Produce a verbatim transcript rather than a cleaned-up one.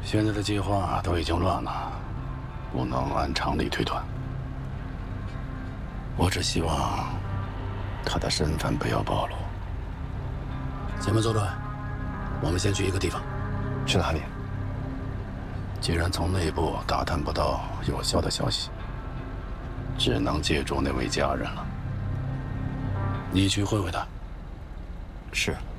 现在的计划都已经乱了，不能按常理推断。我只希望他的身份不要暴露。前面左转，我们先去一个地方。 去哪里？ 既然从内部打探不到有效的消息，只能借助那位家人了。你去会会他。 是。